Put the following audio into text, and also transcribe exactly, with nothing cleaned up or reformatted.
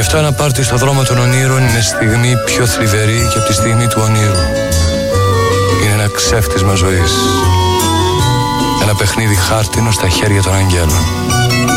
αυτό ένα πάρτι στο δρόμο των ονείρων είναι στιγμή πιο θλιβερή και από τη στιγμή του ονείρου. Είναι ένα ξέφτισμα ζωής. Ένα παιχνίδι χάρτινο στα χέρια των αγγέλων.